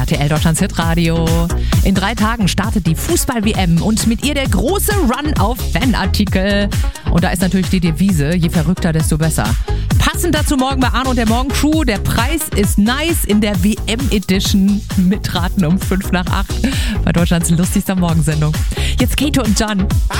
RTL Deutschlands Hitradio. In 3 Tagen startet die Fußball-WM und mit ihr der große Run auf Fanartikel. Und da ist natürlich die Devise, je verrückter, desto besser. Passend dazu morgen bei Arno und der Morgencrew. Der Preis ist nice in der WM-Edition. Mitraten um 7:55 bei Deutschlands lustigster Morgensendung. Jetzt Kato und Jan.